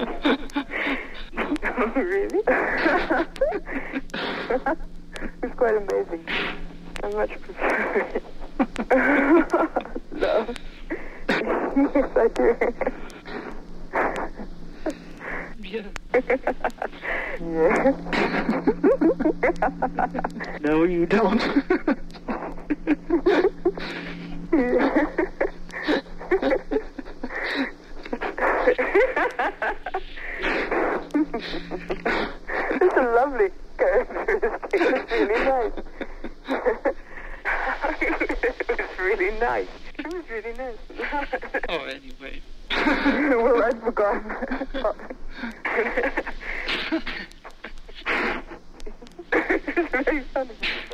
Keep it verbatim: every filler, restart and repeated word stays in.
Oh, really? It's quite amazing. I much prefer it. No. Yes, I do. Yeah. Yes. No, you don't. Yeah. It's a lovely characteristic. It's really nice. It was really nice. It was really nice. Oh, anyway. Well, I forgot. It's very funny.